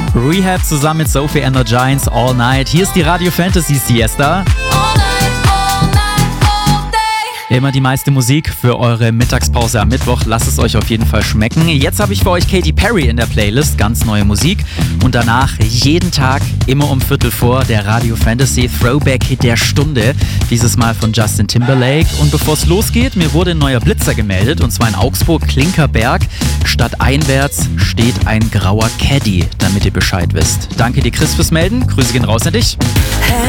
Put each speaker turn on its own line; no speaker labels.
Rehab zusammen mit Sophie and the Giants, All Night. Hier ist die Radio Fantasy Siesta. Immer die meiste Musik für eure Mittagspause am Mittwoch. Lasst es euch auf jeden Fall schmecken. Jetzt habe ich für euch Katy Perry in der Playlist, ganz neue Musik. Und danach jeden Tag, immer um 3:15, der Radio Fantasy Throwback-Hit der Stunde. Dieses Mal von Justin Timberlake. Und bevor es losgeht, mir wurde ein neuer Blitzer gemeldet. Und zwar in Augsburg, Klinkerberg. Statt einwärts steht ein grauer Caddy, damit ihr Bescheid wisst. Danke dir, Chris, fürs Melden. Grüße gehen raus an dich.